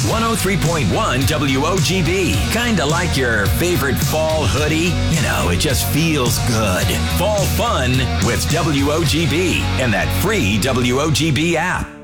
103.1 WOGB. Kinda like your favorite fall hoodie. You know, it just feels good. Fall fun with WOGB and that free WOGB app.